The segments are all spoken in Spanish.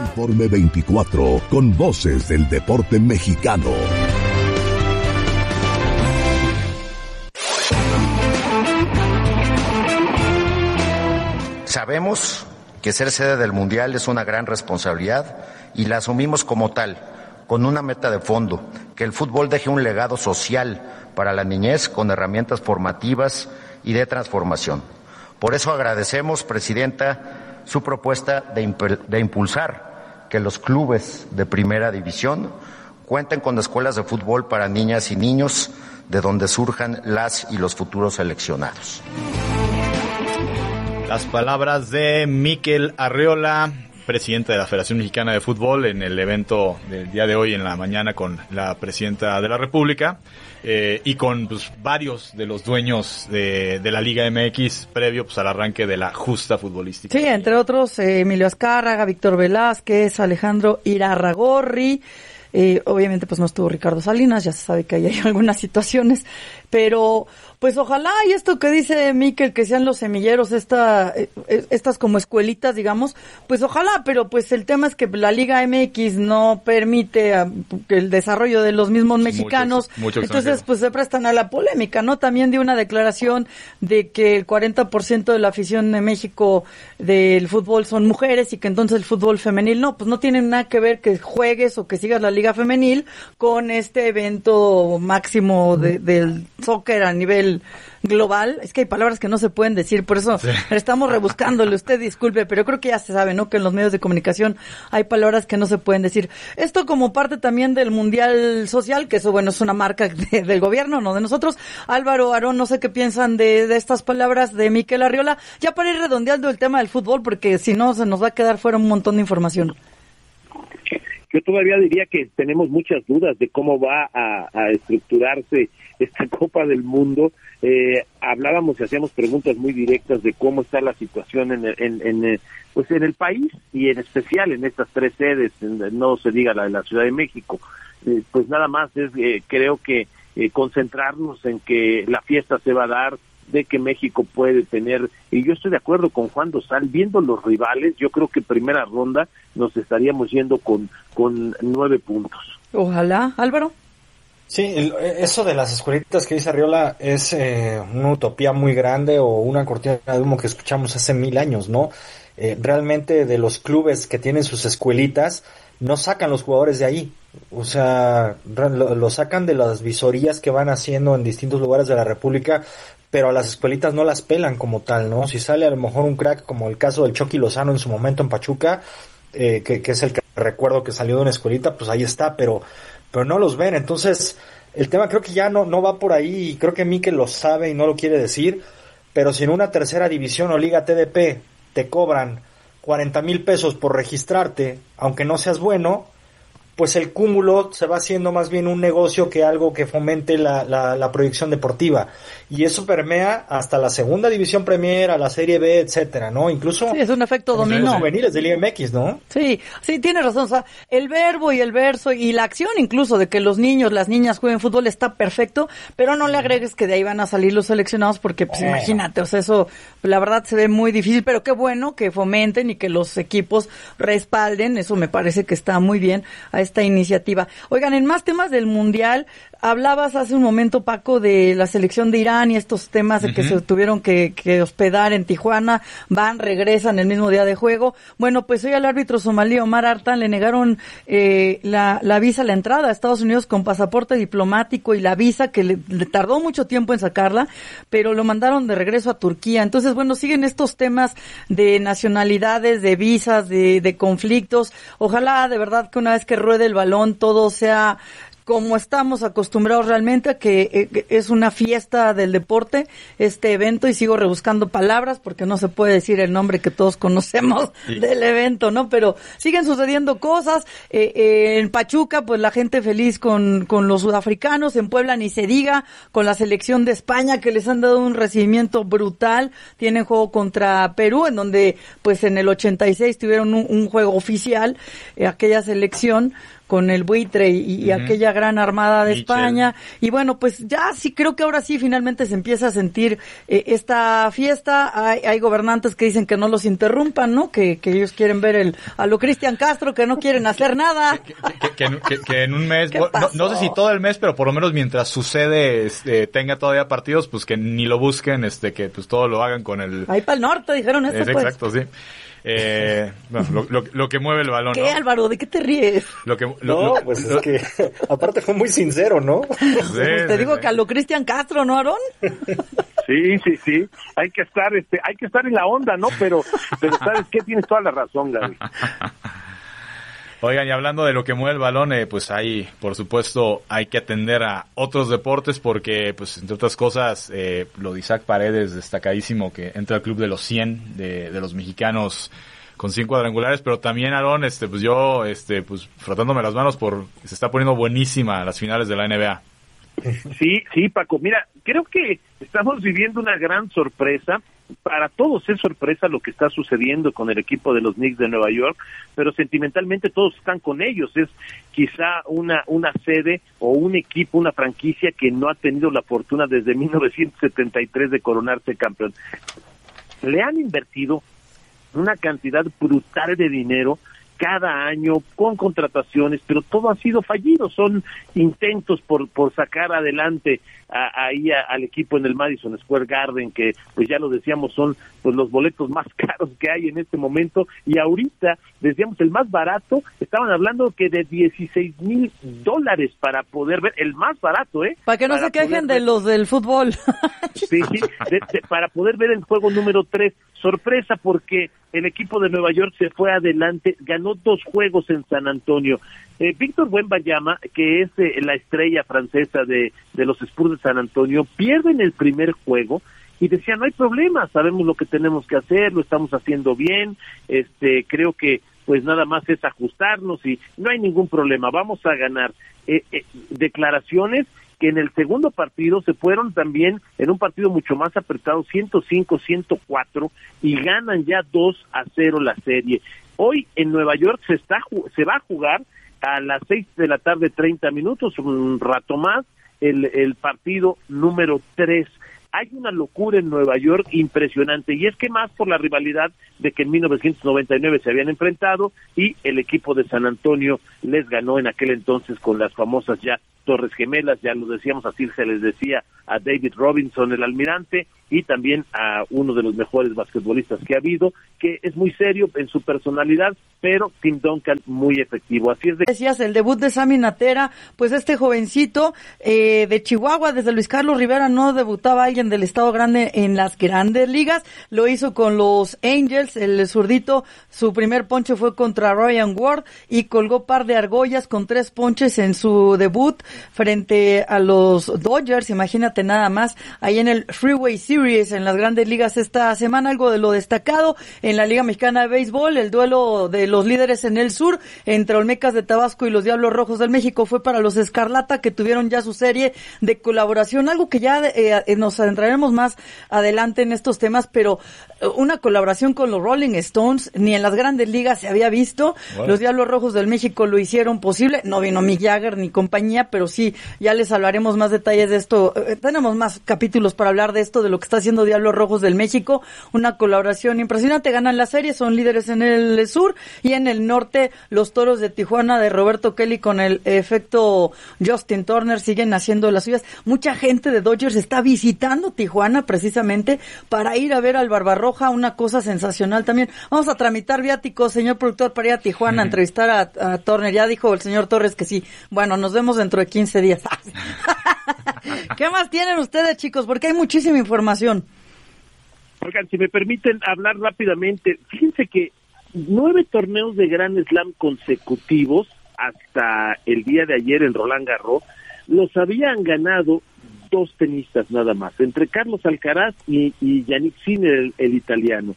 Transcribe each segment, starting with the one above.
Informe 24, con voces del deporte mexicano. Sabemos que ser sede del Mundial es una gran responsabilidad y la asumimos como tal, con una meta de fondo, que el fútbol deje un legado social para la niñez con herramientas formativas y de transformación. Por eso agradecemos, Presidenta, su propuesta de impulsar que los clubes de primera división cuenten con escuelas de fútbol para niñas y niños, de donde surjan las y los futuros seleccionados. Las palabras de Mikel Arriola, presidente de la Federación Mexicana de Fútbol, en el evento del día de hoy en la mañana con la presidenta de la República y con varios de los dueños de la Liga MX previo al arranque de la justa futbolística. Sí, entre otros Emilio Azcárraga, Víctor Velázquez, Alejandro Irarragorri. Obviamente pues no estuvo Ricardo Salinas, ya se sabe que ahí hay algunas situaciones, pero pues ojalá, y esto que dice Mikel, que sean los semilleros, estas como escuelitas, digamos, pues ojalá, pero pues el tema es que la Liga MX no permite el desarrollo de los mismos mexicanos, entonces pues se prestan a la polémica, ¿no? También dio una declaración de que el 40% de la afición de México del fútbol son mujeres y que entonces el fútbol femenil no, pues no tiene nada que ver que juegues o que sigas la Liga Femenil con este evento máximo del soccer a nivel global. Es que hay palabras que no se pueden decir, por eso estamos rebuscándole, usted disculpe, pero creo que ya se sabe, ¿no? Que en los medios de comunicación hay palabras que no se pueden decir. Esto como parte también del Mundial Social, que eso, bueno, es una marca del gobierno, no de nosotros. Álvaro, Aarón, no sé qué piensan de estas palabras de Mikel Arriola, ya para ir redondeando el tema del fútbol, porque si no se nos va a quedar fuera un montón de información. Yo todavía diría que tenemos muchas dudas de cómo va a estructurarse esta Copa del Mundo. Hablábamos y hacíamos preguntas muy directas de cómo está la situación en el país y en especial en estas tres sedes, no se diga la de la Ciudad de México. Pues nada más es creo que concentrarnos en que la fiesta se va a dar, de que México puede tener, y yo estoy de acuerdo con Juan Dosal, viendo los rivales, yo creo que primera ronda nos estaríamos yendo con 9 puntos. Ojalá, Álvaro. Sí, eso de las escuelitas que dice Arriola es una utopía muy grande o una cortina de humo que escuchamos hace 1000 años, ¿no? Realmente de los clubes que tienen sus escuelitas, no sacan los jugadores de ahí. O sea, lo sacan de las visorías que van haciendo en distintos lugares de la República, pero a las escuelitas no las pelan como tal, ¿no? Si sale a lo mejor un crack como el caso del Chucky Lozano en su momento en Pachuca, que es el que recuerdo que salió de una escuelita, pues ahí está, pero no los ven. Entonces, el tema creo que ya no va por ahí, y creo que Mikel lo sabe y no lo quiere decir, pero si en una tercera división o liga TDP te cobran 40,000 pesos por registrarte, aunque no seas bueno, pues el cúmulo se va haciendo más bien un negocio que algo que fomente la proyección deportiva. Y eso permea hasta la segunda división Premier, a la Serie B, etcétera, ¿no? Incluso sí, es un efecto dominó. Los juveniles de Liga MX, ¿no? Sí, tiene razón. O sea, el verbo y el verso y la acción incluso de que los niños, las niñas jueguen fútbol está perfecto, pero no le agregues que de ahí van a salir los seleccionados porque, pues imagínate, o sea, eso la verdad se ve muy difícil, pero qué bueno que fomenten y que los equipos respalden, eso me parece que está muy bien a esta iniciativa. Oigan, en más temas del Mundial, hablabas hace un momento, Paco, de la selección de Irán y estos temas de que se tuvieron que hospedar en Tijuana, regresan el mismo día de juego. Bueno, pues hoy al árbitro somalí Omar Artan le negaron la visa, la entrada a Estados Unidos con pasaporte diplomático y la visa que le tardó mucho tiempo en sacarla, pero lo mandaron de regreso a Turquía. Entonces, bueno, siguen estos temas de nacionalidades, de visas, de conflictos. Ojalá de verdad que una vez que ruede el balón todo sea como estamos acostumbrados realmente, a que es una fiesta del deporte, este evento, y sigo rebuscando palabras porque no se puede decir el nombre que todos conocemos del evento, ¿no? Pero siguen sucediendo cosas, en Pachuca, pues la gente feliz con los sudafricanos, en Puebla ni se diga, con la selección de España, que les han dado un recibimiento brutal, tienen juego contra Perú, en donde, pues en el 86 tuvieron un juego oficial, aquella selección, con el Buitre y aquella gran armada de España. Y bueno, pues ya sí, creo que ahora sí finalmente se empieza a sentir esta fiesta. Hay gobernantes que dicen que no los interrumpan, ¿no? Que ellos quieren ver a lo Cristian Castro, que no quieren hacer nada. Que en un mes, no sé si todo el mes, pero por lo menos mientras sucede, tenga todavía partidos, pues que ni lo busquen, que pues todo lo hagan con el... Ahí para el norte, dijeron pues. Exacto, sí. Bueno, lo que mueve el balón, ¿qué, ¿no? Álvaro? ¿De qué te ríes? Pues es que aparte fue muy sincero, ¿no? Te digo que a lo Cristian Castro, ¿no, Aarón? Sí. Hay que estar en la onda, ¿no? Pero ¿sabes qué? Tienes toda la razón, Gaby. Oigan, y hablando de lo que mueve el balón, pues por supuesto, hay que atender a otros deportes porque, pues, entre otras cosas, lo de Isaac Paredes, destacadísimo, que entra al club de los 100 de los mexicanos con 100 cuadrangulares, pero también, Aarón, pues yo, pues, frotándome las manos se está poniendo buenísima las finales de la NBA. Sí, Paco, mira, creo que estamos viviendo una gran sorpresa. Para todos es sorpresa lo que está sucediendo con el equipo de los Knicks de Nueva York, pero sentimentalmente todos están con ellos. Es quizá una sede o un equipo, una franquicia que no ha tenido la fortuna desde 1973 de coronarse campeón. Le han invertido una cantidad brutal de dinero cada año con contrataciones, pero todo ha sido fallido. Son intentos por sacar adelante al equipo en el Madison Square Garden, que pues ya lo decíamos, son pues los boletos más caros que hay en este momento, y ahorita decíamos el más barato, estaban hablando que de $16,000 para poder ver, el más barato, para que no se quejen de los del fútbol. Sí, para poder ver el juego número 3. Sorpresa porque el equipo de Nueva York se fue adelante, ganó 2 juegos en San Antonio. Víctor Wembanyama, que es la estrella francesa de los Spurs de San Antonio, pierde en el primer juego y decía, no hay problema, sabemos lo que tenemos que hacer, lo estamos haciendo bien, creo que pues nada más es ajustarnos y no hay ningún problema, vamos a ganar. Declaraciones que en el segundo partido se fueron también en un partido mucho más apretado, 105-104, y ganan ya 2-0 la serie. Hoy en Nueva York se va a jugar a las 6 de la tarde, 30 minutos, un rato más, el partido número 3. Hay una locura en Nueva York impresionante, y es que más por la rivalidad de que en 1999 se habían enfrentado y el equipo de San Antonio les ganó en aquel entonces con las famosas ya Torres Gemelas, ya lo decíamos, así se les decía a David Robinson, el almirante, y también a uno de los mejores basquetbolistas que ha habido, que es muy serio en su personalidad, pero Tim Duncan muy efectivo. Así es de... Decías, el debut de Sammy Natera, pues este jovencito de Chihuahua, desde Luis Carlos Rivera no debutaba alguien del Estado Grande en las grandes ligas, lo hizo con los Angels, el zurdito, su primer ponche fue contra Ryan Ward y colgó par de argollas con 3 ponches en su debut frente a los Dodgers, imagínate nada más, ahí en el Freeway Series en las grandes ligas esta semana. Algo de lo destacado en la Liga Mexicana de Béisbol, el duelo de los líderes en el sur entre Olmecas de Tabasco y los Diablos Rojos del México fue para los Escarlata, que tuvieron ya su serie de colaboración, algo que ya nos adentraremos más adelante en estos temas, pero una colaboración con los Rolling Stones ni en las grandes ligas se había visto. Wow. Los Diablos Rojos del México lo hicieron posible, no vino Mick Jagger ni compañía, pero sí, ya les hablaremos más detalles de esto, tenemos más capítulos para hablar de esto, de lo que está haciendo Diablos Rojos del México, una colaboración impresionante, ganan la serie, son líderes en el sur, y en el norte los Toros de Tijuana de Roberto Kelly con el efecto Justin Turner siguen haciendo las suyas. Mucha gente de Dodgers está visitando Tijuana precisamente para ir a ver al Barbarroja, una cosa sensacional también. Vamos a tramitar viáticos, señor productor, para ir a Tijuana a entrevistar a Turner. Ya dijo el señor Torres que sí. Bueno, nos vemos dentro de 15 días. ¿Qué más tienen ustedes, chicos? Porque hay muchísima información. Oigan, si me permiten hablar rápidamente, fíjense que 9 torneos de Grand Slam consecutivos hasta el día de ayer en Roland Garros los habían ganado 2 tenistas nada más, entre Carlos Alcaraz y Yannick Sinner, el italiano.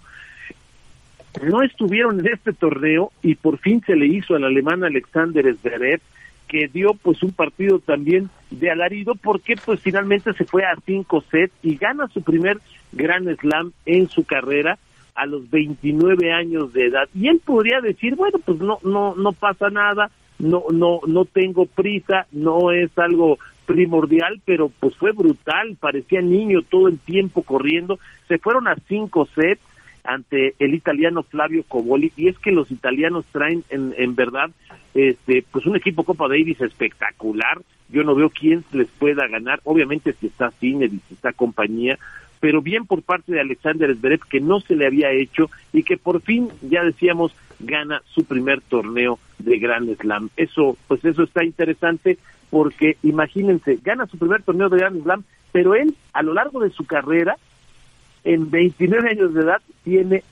No estuvieron en este torneo y por fin se le hizo al alemán Alexander Zverev, que dio pues un partido también de alarido porque pues finalmente se fue a 5 sets y gana su primer Grand Slam en su carrera a los 29 años de edad. Y él podría decir, bueno, pues no pasa nada, no tengo prisa, no es algo primordial, pero pues fue brutal, parecía niño todo el tiempo corriendo. Se fueron a 5 sets ante el italiano Flavio Cobolli, y es que los italianos traen en verdad pues un equipo Copa Davis espectacular. Yo no veo quién les pueda ganar, obviamente si está Sinner y si está compañía, pero bien por parte de Alexander Zverev, que no se le había hecho y que por fin, ya decíamos, gana su primer torneo de Grand Slam. Eso está interesante, porque imagínense, gana su primer torneo de Grand Slam, pero él, a lo largo de su carrera, en 29 años de edad, tiene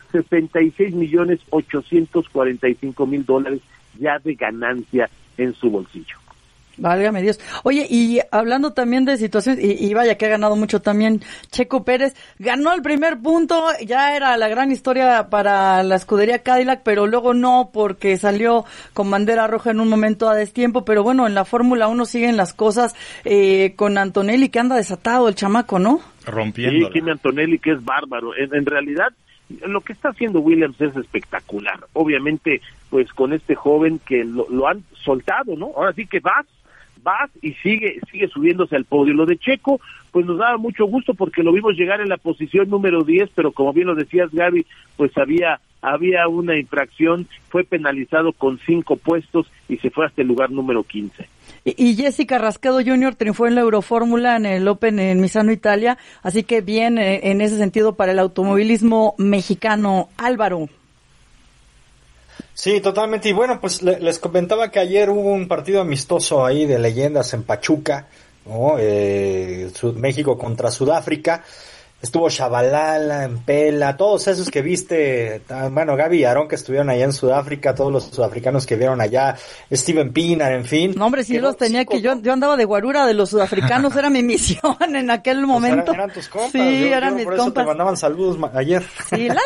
$66,845,000 ya de ganancia en su bolsillo. Válgame Dios. Oye, y hablando también de situaciones, y vaya que ha ganado mucho también Checo Pérez, ganó el primer punto, ya era la gran historia para la escudería Cadillac, pero luego no, porque salió con bandera roja en un momento a destiempo, pero bueno, en la Fórmula 1 siguen las cosas con Antonelli, que anda desatado el chamaco, ¿no? Rompiendo. Sí, Kimi Antonelli, que es bárbaro. En realidad, lo que está haciendo Williams es espectacular. Obviamente, pues con este joven que lo han soltado, ¿no? Ahora sí que vas y sigue subiéndose al podio. Lo de Checo, pues nos daba mucho gusto porque lo vimos llegar en la posición número 10, pero como bien lo decías, Gaby, pues había una infracción, fue penalizado con 5 puestos y se fue hasta el lugar número 15. Y Jessica Rascado Jr. triunfó en la Eurofórmula en el Open en Misano, Italia, así que bien en ese sentido para el automovilismo mexicano. Álvaro. Sí, totalmente. Y bueno, pues les comentaba que ayer hubo un partido amistoso ahí de leyendas en Pachuca, ¿no? México contra Sudáfrica. Estuvo Shabalala, Empela, todos esos que viste, bueno, Gaby y Aarón que estuvieron allá en Sudáfrica, todos los sudafricanos que vieron allá, Steven Pinar, en fin. No, hombre, sí los tenía que yo andaba de guarura de los sudafricanos, era mi misión en aquel momento. Pues eran tus compas. Sí, eran mis por eso compas. te mandaban saludos ayer. Sí, la.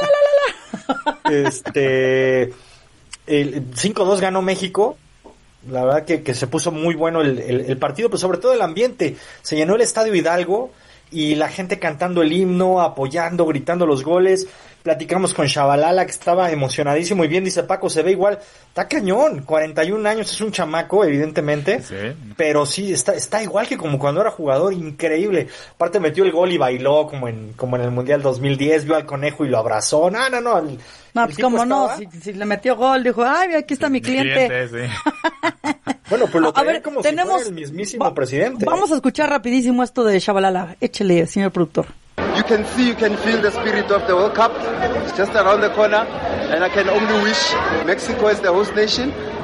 El 5-2 ganó México. La verdad que se puso muy bueno el partido, pues sobre todo el ambiente. Se llenó el Estadio Hidalgo y la gente cantando el himno, apoyando, gritando los goles. Platicamos con Shabalala, que estaba emocionadísimo, y bien dice Paco, se ve igual, está cañón, 41 años, es un chamaco, evidentemente, sí. Pero sí, está igual que como cuando era jugador, increíble. Aparte metió el gol y bailó como en el Mundial 2010, vio al conejo y lo abrazó, no, pues como no, si le metió gol, dijo, ay, aquí está mi cliente. Sí. Bueno, pues lo trae como tenemos, si fuera el mismísimo presidente. Vamos a escuchar rapidísimo esto de Shabalala, échele, señor productor. You can feel the spirit of the World Cup. It's just around the corner, and I can only wish Mexico as the host nation